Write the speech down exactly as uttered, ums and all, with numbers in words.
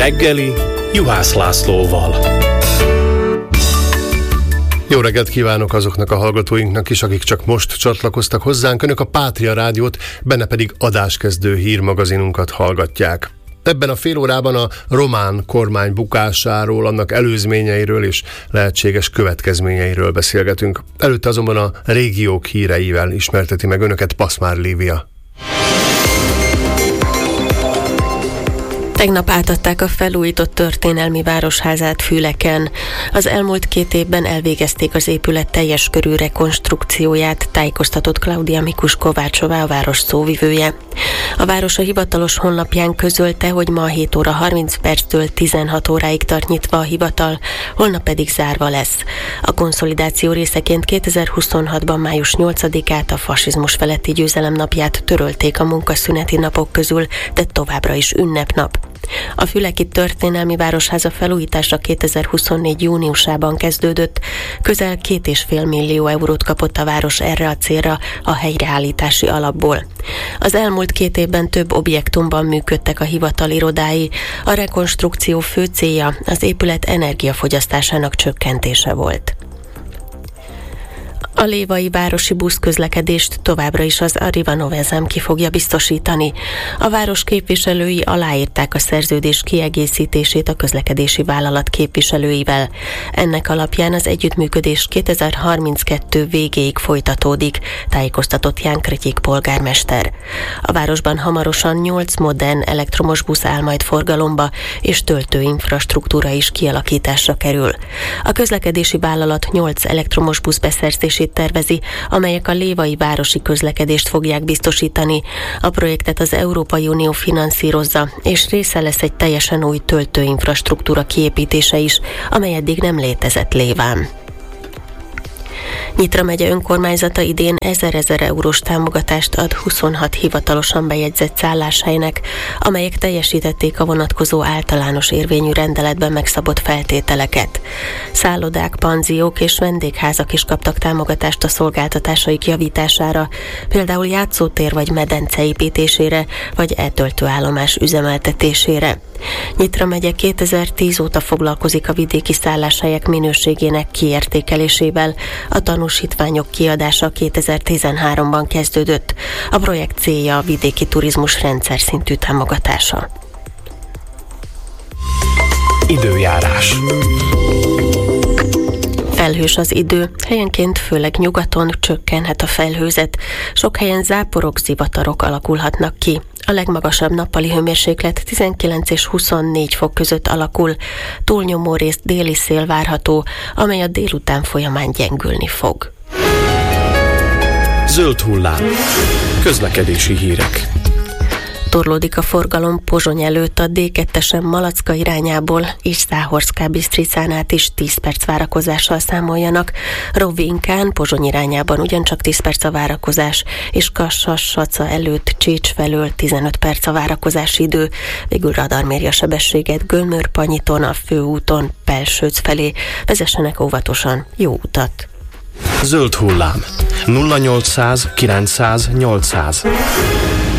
reggeli Juhász Lászlóval. Jó reggelt kívánok azoknak a hallgatóinknak is, akik csak most csatlakoztak hozzánk. Önök a Pátria Rádiót, benne pedig adáskezdő hírmagazinunkat hallgatják. Ebben a fél órában a román kormány bukásáról, annak előzményeiről és lehetséges következményeiről beszélgetünk. Előtte azonban a régiók híreivel ismerteti meg önöket Paszmár Lívia. Tegnap átadták a felújított történelmi városházát Füleken. Az elmúlt két évben elvégezték az épület teljes körű rekonstrukcióját, tájékoztatott Klaudia Mikus-Kovácsová, a város szóvivője. A város a hivatalos honlapján közölte, hogy ma hét óra harminc perctől tizenhat óráig tart nyitva a hivatal, holnap pedig zárva lesz. A konszolidáció részeként kétezer-huszonhatban május nyolcadikát, a fasizmus feletti győzelem napját törölték a munkaszüneti napok közül, de továbbra is ünnepnap. A füleki történelmi városháza felújítása kétezer-huszonnégy júniusában kezdődött, közel két és fél millió eurót kapott a város erre a célra a helyreállítási alapból. Az elmúlt két évben több objektumban működtek a hivatal irodái, a rekonstrukció fő célja az épület energiafogyasztásának csökkentése volt. A lévai városi buszközlekedést továbbra is az Arriva Novezem ki fogja biztosítani. A város képviselői aláírták a szerződés kiegészítését a közlekedési vállalat képviselőivel. Ennek alapján az együttműködés kétezer-harminckettő végéig folytatódik, tájékoztatott Ján Krityik polgármester. A városban hamarosan nyolc modern elektromos busz áll majd forgalomba, és töltőinfrastruktúra is kialakításra kerül. A közlekedési vállalat nyolc elektromos busz beszerzését tervezi, amelyek a lévai városi közlekedést fogják biztosítani. A projektet az Európai Unió finanszírozza, és része lesz egy teljesen új töltőinfrastruktúra kiépítése is, amely eddig nem létezett Léván. Nyitra megye önkormányzata idén ezer-ezer eurós támogatást ad huszonhat hivatalosan bejegyzett szálláshelynek, amelyek teljesítették a vonatkozó általános érvényű rendeletben megszabott feltételeket. Szállodák, panziók és vendégházak is kaptak támogatást a szolgáltatásaik javítására, például játszótér vagy medence építésére, vagy eltöltőállomás üzemeltetésére. Nyitra megye kétezer-tíz óta foglalkozik a vidéki szálláshelyek minőségének kiértékelésével. A tanúsítványok kiadása kétezer-tizenháromban kezdődött. A projekt célja a vidéki turizmus rendszer szintű támogatása. Időjárás. Felhős az idő, helyenként főleg nyugaton csökkenhet a felhőzet, sok helyen záporok, zivatarok alakulhatnak ki. A legmagasabb nappali hőmérséklet tizenkilenc és huszonnégy fok között alakul, túlnyomó részt déli szél várható, amely a délután folyamán gyengülni fog. Zöld hullám. Közlekedési hírek. Torlódik a forgalom Pozsony előtt a dé kettesen Malacka irányából, és Záhorszká-Bisztricán át is tíz perc várakozással számoljanak. Rovinkán Pozsony irányában ugyancsak tíz perc a várakozás, és Kassas-Saca előtt Csícs felől tizenöt perc a várakozási idő. Végül radar méri a sebességet Gömör-Panyiton, a főúton Pelsőc felé. Vezessenek óvatosan, jó utat! Zöld hullám. nulla nyolcszáz kilencszáz nyolcszáz.